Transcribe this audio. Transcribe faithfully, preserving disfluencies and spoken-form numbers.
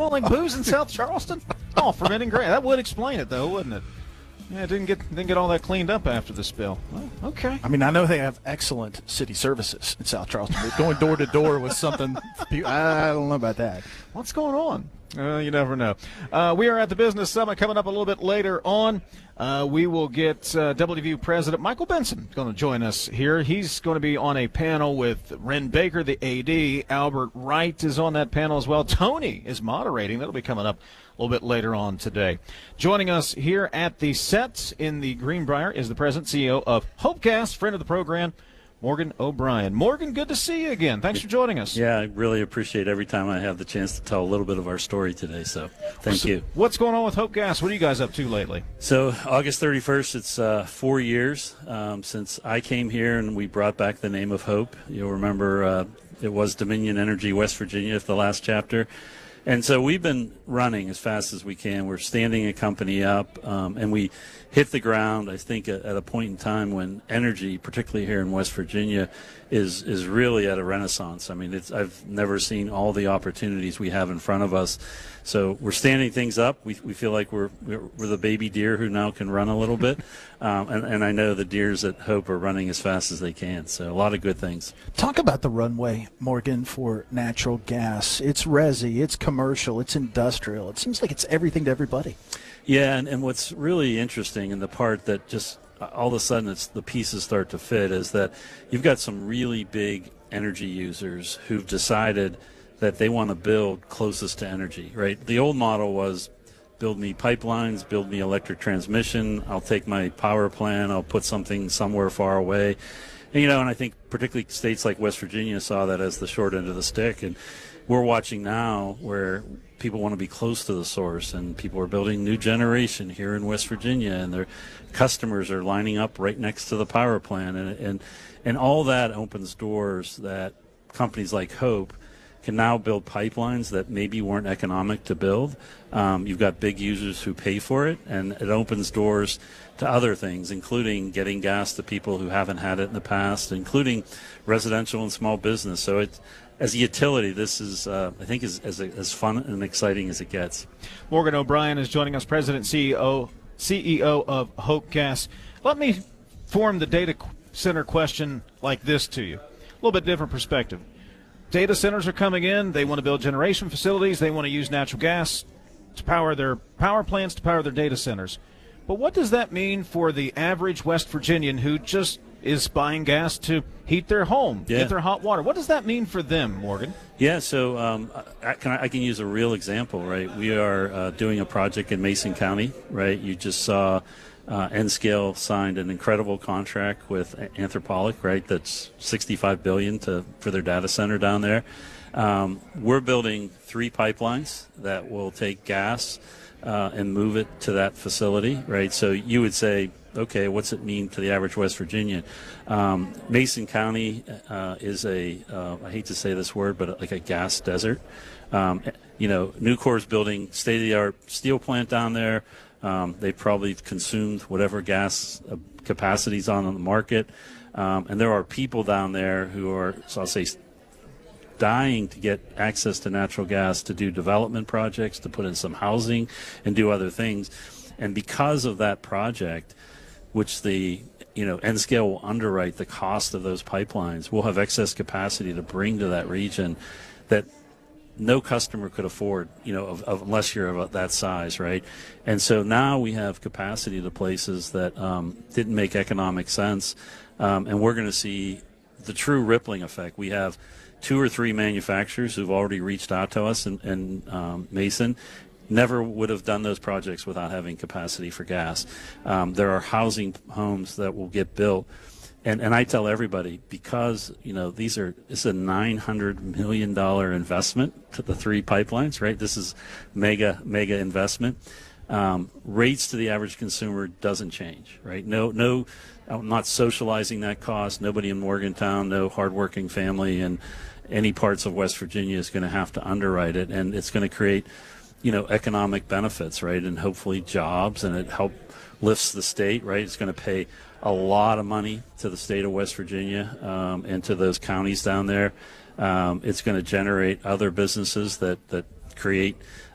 alcoholic booze in South Charleston? Oh, fermenting grain. That would explain it, though, wouldn't it? Yeah, it didn't get didn't get all that cleaned up after the spill. Well, okay. I mean, I know they have excellent city services in South Charleston, but going door to door with something, I don't know about that. What's going on? Uh, you never know. Uh, we are at the Business Summit coming up a little bit later on. Uh, we will get uh, W V U President Michael Benson going to join us here. He's going to be on a panel with Ren Baker, the A D. Albert Wright is on that panel as well. Tony is moderating. That'll be coming up a little bit later on today. Joining us here at the set in the Greenbrier is the President C E O of HopeGas, friend of the program, Morgan O'Brien. Morgan, good to see you again. Thanks for joining us. Yeah, I really appreciate every time I have the chance to tell a little bit of our story today, so thank so, you. What's going on with HopeGas? What are you guys up to lately? So August thirty-first, it's uh, four years um, since I came here and we brought back the name of Hope. You'll remember uh, it was Dominion Energy West Virginia, the last chapter. And so we've been running as fast as we can. We're standing a company up, um, and we hit the ground, I think, at, at a point in time when energy, particularly here in West Virginia, is is really at a renaissance. I mean, it's, I've never seen all the opportunities we have in front of us. So we're standing things up. We we feel like we're we're, we're the baby deer who now can run a little bit, um, and, and I know the deers at Hope are running as fast as they can. So a lot of good things. Talk about the runway, Morgan, for natural gas. It's resi, it's commercial, it's industrial. It seems like it's everything to everybody. Yeah, and, and what's really interesting, and the part that just all of a sudden it's the pieces start to fit, is that you've got some really big energy users who've decided that they want to build closest to energy, right? The old model was build me pipelines, build me electric transmission, I'll take my power plant, I'll put something somewhere far away. And, you know, and I think particularly states like West Virginia saw that as the short end of the stick. And we're watching now where people want to be close to the source, and people are building new generation here in West Virginia, and their customers are lining up right next to the power plant. And, and, and all that opens doors that companies like Hope can now build pipelines that maybe weren't economic to build. Um, you've got big users who pay for it, and it opens doors to other things, including getting gas to people who haven't had it in the past, including residential and small business. So it, as a utility, this is, uh, I think, is, as, as fun and exciting as it gets. Morgan O'Brien is joining us, President C E O, C E O of HopeGas. Let me form the data center question like this to you. A little bit different perspective. Data centers are coming in. They want to build generation facilities. They want to use natural gas to power their power plants, to power their data centers. But what does that mean for the average West Virginian who just is buying gas to heat their home, yeah. get their hot water? What does that mean for them, Morgan? Yeah, so um, I, can, I can use a real example, right? We are uh, doing a project in Mason County, right? You just saw uh, N-Scale signed an incredible contract with Anthropic, right? That's sixty-five billion dollars to for their data center down there. Um, we're building three pipelines that will take gas uh, and move it to that facility, right? So you would say, okay, what's it mean to the average West Virginian? Um, Mason County uh, is a, uh, I hate to say this word, but like a gas desert. Um, you know, Nucor's building state-of-the-art steel plant down there. Um, they probably consumed whatever gas uh, capacities on the market. Um, and there are people down there who are, so I'll say, dying to get access to natural gas to do development projects, to put in some housing and do other things. And because of that project, which the you know N-Scale will underwrite the cost of those pipelines, we'll have excess capacity to bring to that region that no customer could afford, you know, of, of, unless you're about that size, right? And so now we have capacity to places that um, didn't make economic sense, um, and we're going to see the true rippling effect. We have two or three manufacturers who've already reached out to us in, in um, Mason. Never would have done those projects without having capacity for gas. Um, there are housing homes that will get built. And, and I tell everybody, because, you know, these are, it's a nine hundred million dollars investment to the three pipelines, right? This is mega, mega investment. Um, rates to the average consumer doesn't change, right? No, no, I'm not socializing that cost. Nobody in Morgantown, no hardworking family in any parts of West Virginia is going to have to underwrite it. And it's going to create, you know, economic benefits, right? And hopefully jobs, and it help lifts the state, right? It's going to pay a lot of money to the state of West Virginia um, and to those counties down there. Um, it's going to generate other businesses that, that create